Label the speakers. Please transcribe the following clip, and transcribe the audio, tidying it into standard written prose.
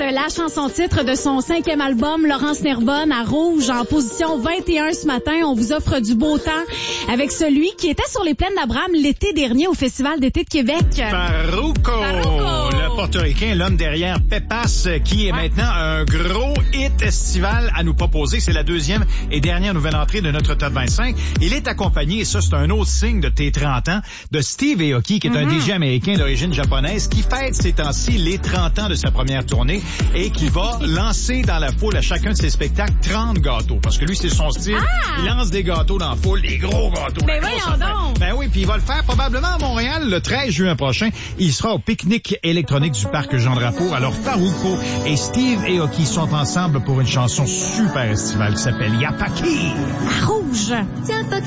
Speaker 1: la chanson-titre de son 5e album, Laurence Nerbonne, à Rouge, en position 21 ce matin. On vous offre du beau temps avec celui qui était sur les plaines d'Abraham l'été dernier au Festival d'été de Québec.
Speaker 2: Farruko, le portoricain, l'homme derrière Pepas, qui est maintenant un gros hit estival à nous proposer. C'est la deuxième et dernière nouvelle entrée de notre Top 25. Il est accompagné, et ça c'est un autre signe de tes 30 ans, de Steve Aoki, qui est un DJ américain d'origine japonaise, qui fête ces temps-ci les 30 ans de sa première tournée et qui va lancer dans la foule à chacun de ses spectacles 30 gâteaux. Parce que lui, c'est son style. Il lance des gâteaux dans la foule, des gros gâteaux.
Speaker 1: Ben voyons donc!
Speaker 2: Ben oui, puis il va le faire probablement à Montréal le 13 juin prochain. Il sera au pique-nique électronique du parc Jean-Drapeau. Alors Farruko et Steve Aoki sont ensemble pour une chanson super estivale qui s'appelle Yapaki.
Speaker 1: À Rouge!